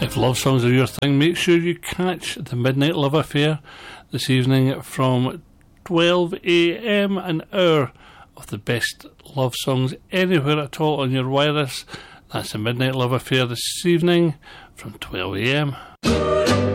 If love songs are your thing, make sure you catch the Midnight Love Affair this evening from 12 a.m, an hour of the best love songs anywhere at all on your wireless. That's the Midnight Love Affair this evening from 12 a.m.